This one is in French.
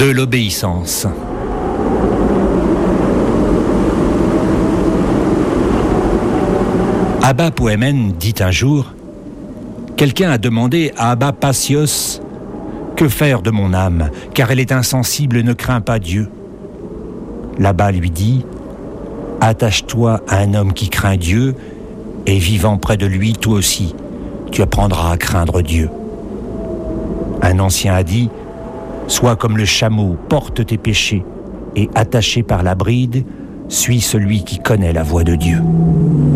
de l'obéissance. Abba Poemen dit un jour: quelqu'un a demandé à Abba Pacios: que faire de mon âme, car elle est insensible et ne craint pas Dieu. L'Abba lui dit: attache-toi à un homme qui craint Dieu, et vivant près de lui, toi aussi, tu apprendras à craindre Dieu. Un ancien a dit: sois comme le chameau, porte tes péchés, et attaché par la bride, suis celui qui connaît la voie de Dieu.